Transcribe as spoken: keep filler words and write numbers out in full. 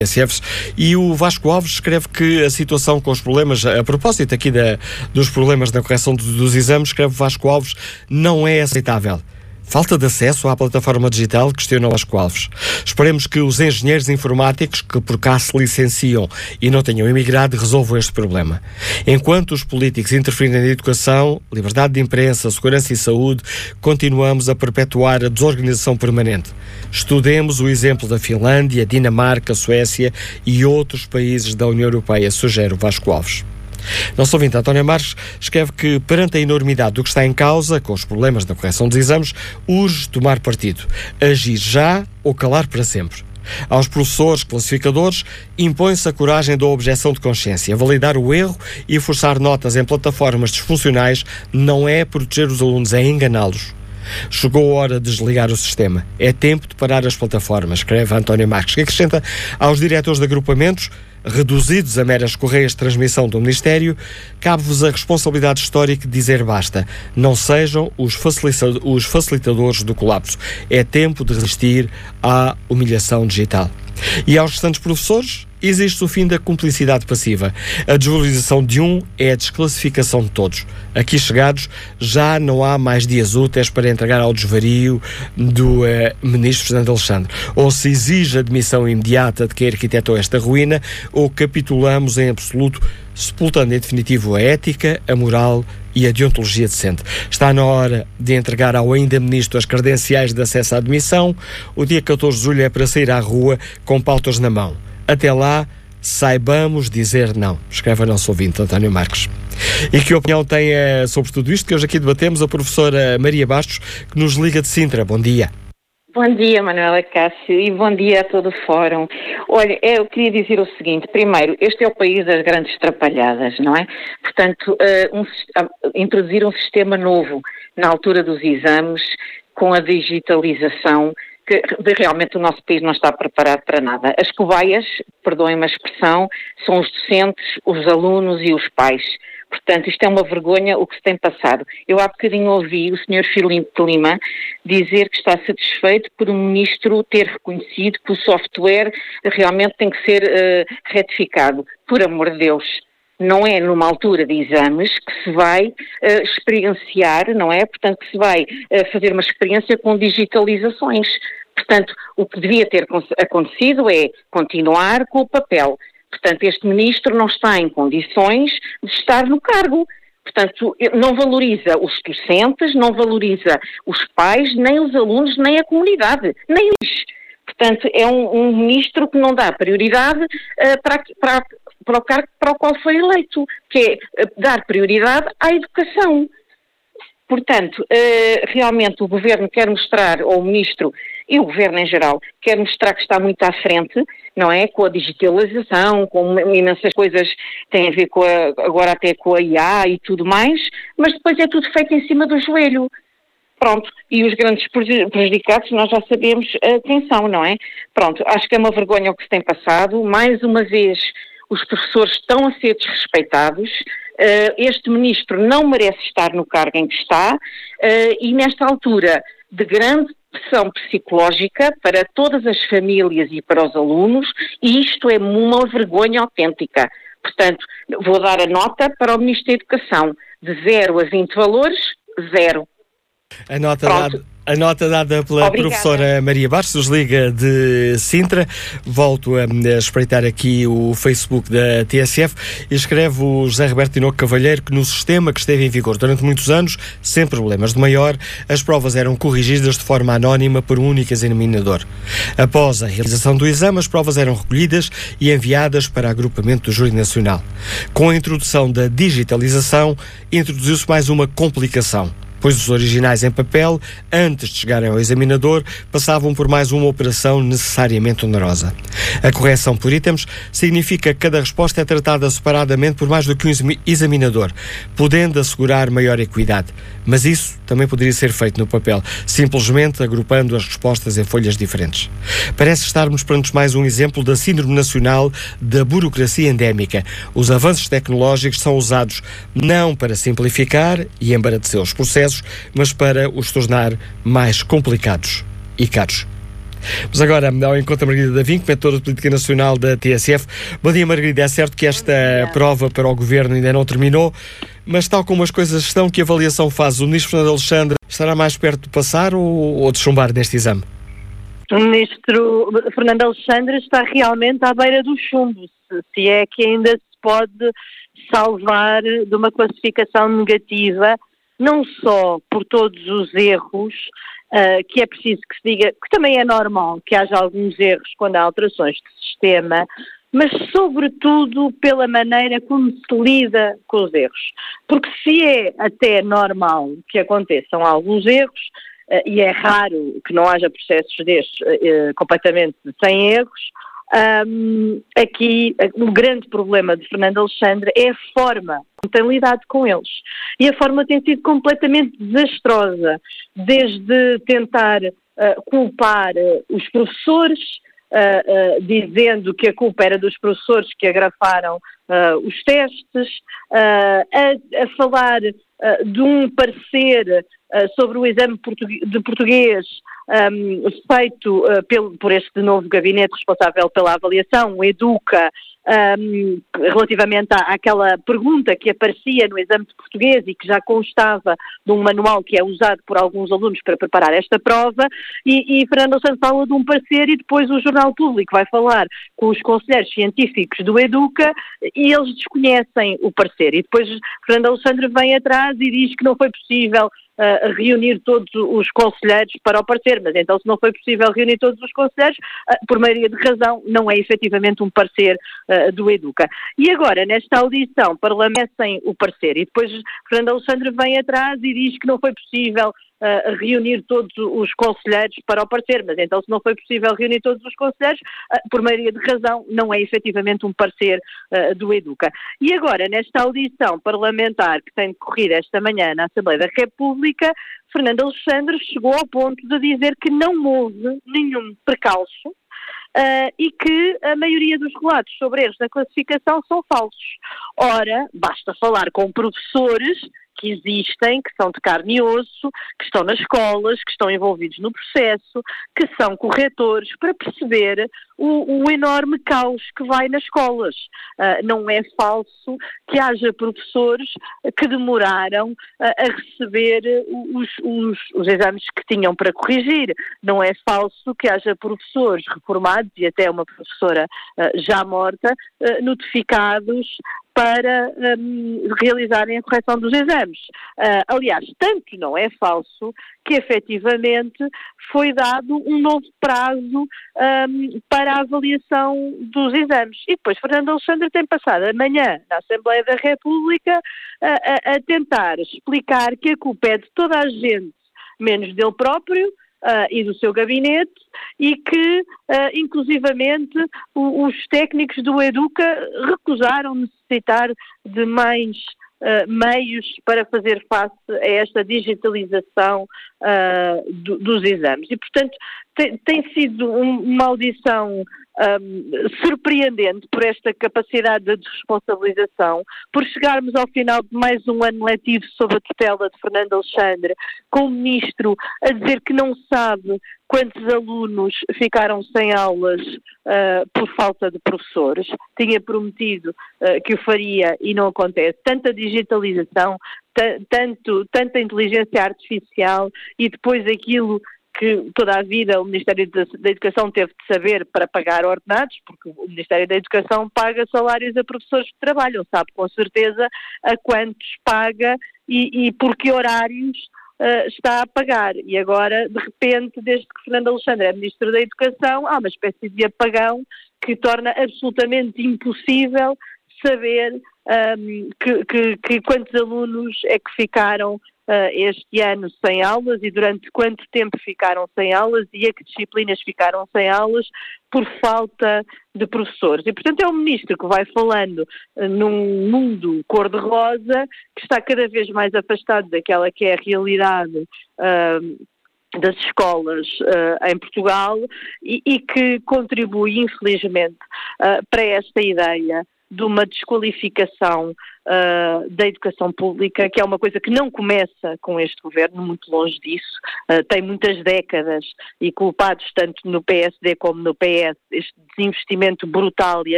S Fs, e o Vasco Alves escreve que a situação com os problemas, a propósito aqui da, dos problemas na correção do, dos exames, escreve Vasco Alves, não é aceitável. Falta de acesso à plataforma digital, questiona o Vasco Alves. Esperemos que os engenheiros informáticos que por cá se licenciam e não tenham emigrado resolvam este problema. Enquanto os políticos interferem na educação, liberdade de imprensa, segurança e saúde, continuamos a perpetuar a desorganização permanente. Estudemos o exemplo da Finlândia, Dinamarca, Suécia e outros países da União Europeia, sugere o Vasco Alves. Nosso ouvinte António Marques escreve que, perante a enormidade do que está em causa, com os problemas da correção dos exames, urge tomar partido, agir já ou calar para sempre. Aos professores classificadores impõe-se a coragem da objeção de consciência. Validar o erro e forçar notas em plataformas disfuncionais não é proteger os alunos, é enganá-los. Chegou a hora de desligar o sistema. É tempo de parar as plataformas, escreve António Marques, que acrescenta aos diretores de agrupamentos, reduzidos a meras correias de transmissão do Ministério, cabe-vos a responsabilidade histórica de dizer basta. Não sejam os facilitadores, os facilitadores do colapso. É tempo de resistir à humilhação digital. E aos restantes professores, existe o fim da cumplicidade passiva. A desvalorização de um é a desclassificação de todos. Aqui chegados, já não há mais dias úteis para entregar ao desvario do eh, ministro Fernando Alexandre. Ou se exige a demissão imediata de quem arquitetou esta ruína, ou capitulamos em absoluto, sepultando em definitivo a ética, a moral e a deontologia decente. Está na hora de entregar ao ainda ministro as credenciais de acesso à admissão. O dia catorze de julho é para sair à rua com pautas na mão. Até lá, saibamos dizer não, escreve a nosso ouvinte António Marques. E que opinião tem uh, sobre tudo isto que hoje aqui debatemos a professora Maria Bastos, que nos liga de Sintra. Bom dia. Bom dia, Manuela Cássio, e bom dia a todo o fórum. Olha, eu queria dizer o seguinte: primeiro, este é o país das grandes trapalhadas, não é? Portanto, uh, um, uh, introduzir um sistema novo na altura dos exames, com a digitalização, que realmente o nosso país não está preparado para nada. As cobaias, perdoem-me a expressão, são os docentes, os alunos e os pais. Portanto, isto é uma vergonha o que se tem passado. Eu há bocadinho ouvi o senhor Filipe Lima dizer que está satisfeito por o ministro ter reconhecido que o software realmente tem que ser uh, retificado. Por amor de Deus, não é numa altura de exames que se vai uh, experienciar, não é? Portanto, que se vai uh, fazer uma experiência com digitalizações. Portanto, o que devia ter acontecido é continuar com o papel. Portanto, este ministro não está em condições de estar no cargo. Portanto, não valoriza os docentes, não valoriza os pais, nem os alunos, nem a comunidade, nem os. Portanto, é um, um ministro que não dá prioridade uh, para, para, para o cargo para o qual foi eleito, que é uh, dar prioridade à educação. Portanto, uh, realmente o Governo quer mostrar, ou o Ministro e o Governo em geral, quer mostrar que está muito à frente, não é? Com a digitalização, com imensas coisas que têm a ver com a, agora até com a I A e tudo mais, mas depois é tudo feito em cima do joelho. Pronto, e os grandes prejudicados nós já sabemos uh, quem são, não é? Pronto, acho que é uma vergonha o que se tem passado. Mais uma vez, os professores estão a ser desrespeitados. Uh, este ministro não merece estar no cargo em que está uh, e nesta altura de grande pressão psicológica para todas as famílias e para os alunos, e isto é uma vergonha autêntica. Portanto, vou dar a nota para o Ministro da Educação, de zero a vinte valores, zero. A nota dada, a nota dada pela Obrigada. Professora Maria Bastos, liga de Sintra. Volto a, a espreitar aqui o Facebook da T S F e escreve o José Roberto Tinoco Cavalheiro que no sistema que esteve em vigor durante muitos anos, sem problemas de maior, as provas eram corrigidas de forma anónima por um único examinador. Após a realização do exame, as provas eram recolhidas e enviadas para agrupamento do Júri Nacional. Com a introdução da digitalização, introduziu-se mais uma complicação, pois os originais em papel, antes de chegarem ao examinador, passavam por mais uma operação necessariamente onerosa. A correção por itens significa que cada resposta é tratada separadamente por mais do que um examinador, podendo assegurar maior equidade. Mas isso também poderia ser feito no papel, simplesmente agrupando as respostas em folhas diferentes. Parece estarmos perante mais um exemplo da síndrome nacional da burocracia endémica. Os avanços tecnológicos são usados não para simplificar e embaratecer os processos, mas para os tornar mais complicados e caros. Mas agora, ao encontro da Margarida Davim, comentadora de Política Nacional da T S F. Bom dia, Margarida. É certo que esta prova para o Governo ainda não terminou, mas tal como as coisas estão, que avaliação faz? O Ministro Fernando Alexandre estará mais perto de passar ou, ou de chumbar neste exame? O Ministro Fernando Alexandre está realmente à beira do chumbo, se, se é que ainda se pode salvar de uma classificação negativa, não só por todos os erros, uh, que é preciso que se diga, que também é normal que haja alguns erros quando há alterações de sistema, mas sobretudo pela maneira como se lida com os erros. Porque se é até normal que aconteçam alguns erros, uh, e é raro que não haja processos destes uh, completamente sem erros, Um, aqui o grande problema de Fernando Alexandre é a forma como tem lidado com eles. E a forma tem sido completamente desastrosa, desde tentar uh, culpar uh, os professores, uh, uh, dizendo que a culpa era dos professores que agrafaram uh, os testes, uh, a, a falar uh, de um parecer uh, sobre o exame português, de português Um, feito uh, pelo, por este novo gabinete responsável pela avaliação, o EDUCA, um, relativamente à, àquela pergunta que aparecia no exame de português e que já constava de um manual que é usado por alguns alunos para preparar esta prova, e, e Fernando Alexandre fala de um parecer e depois o Jornal Público vai falar com os conselheiros científicos do EDUCA e eles desconhecem o parecer. E depois Fernando Alexandre vem atrás e diz que não foi possível Uh, reunir todos os conselheiros para o parecer, mas então se não foi possível reunir todos os conselheiros, uh, por maioria de razão, não é efetivamente um parecer uh, do EDUCA. E agora, nesta audição, parlamentem o parecer e depois Fernando Alexandre vem atrás e diz que não foi possível Uh, reunir todos os conselheiros para o parecer, mas então se não foi possível reunir todos os conselheiros, uh, por maioria de razão, não é efetivamente um parecer uh, do EDUCA. E agora, nesta audição parlamentar que tem decorrido esta manhã na Assembleia da República, Fernando Alexandre chegou ao ponto de dizer que não houve nenhum precalço uh, e que a maioria dos relatos sobre erros na classificação são falsos. Ora, basta falar com professores que existem, que são de carne e osso, que estão nas escolas, que estão envolvidos no processo, que são corretores, para perceber o, o enorme caos que vai nas escolas. Uh, não é falso que haja professores que demoraram uh, a receber os, os, os exames que tinham para corrigir. Não é falso que haja professores reformados, e até uma professora uh, já morta, uh, notificados para um, realizarem a correção dos exames. Uh, aliás, tanto não é falso que efetivamente foi dado um novo prazo um, para a avaliação dos exames. E depois Fernando Alexandre tem passado amanhã na Assembleia da República a, a, a tentar explicar que a culpa é de toda a gente, menos dele próprio, Uh, e do seu gabinete, e que, uh, inclusivamente, o, os técnicos do EDUCA recusaram necessitar de mais uh, meios para fazer face a esta digitalização uh, do, dos exames. E, portanto, tem, tem sido um, uma audição Um, surpreendente por esta capacidade de desresponsabilização, por chegarmos ao final de mais um ano letivo sob a tutela de Fernando Alexandre, com o Ministro a dizer que não sabe quantos alunos ficaram sem aulas uh, por falta de professores. Tinha prometido uh, que o faria e não acontece. Tanta digitalização, tanto, tanta inteligência artificial e depois aquilo que toda a vida o Ministério da Educação teve de saber para pagar ordenados, porque o Ministério da Educação paga salários a professores que trabalham, sabe com certeza a quantos paga e, e por que horários uh, está a pagar. E agora, de repente, desde que Fernando Alexandre é Ministro da Educação, há uma espécie de apagão que torna absolutamente impossível saber um, que, que, que quantos alunos é que ficaram Uh, este ano sem aulas e durante quanto tempo ficaram sem aulas e a que disciplinas ficaram sem aulas por falta de professores. E, portanto, é o Ministro que vai falando uh, num mundo cor-de-rosa que está cada vez mais afastado daquela que é a realidade uh, das escolas uh, em Portugal e, e que contribui, infelizmente, uh, para esta ideia de uma desqualificação uh, da educação pública, que é uma coisa que não começa com este governo, muito longe disso, uh, tem muitas décadas, e culpados tanto no P S D como no P S, este desinvestimento brutal e